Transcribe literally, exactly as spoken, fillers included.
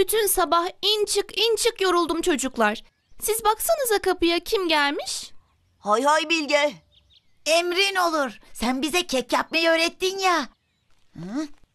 Bütün sabah in çık in çık yoruldum çocuklar. Siz baksanıza kapıya kim gelmiş? Hay hay Bilge. Emrin olur. Sen bize kek yapmayı öğrettin ya. Hı?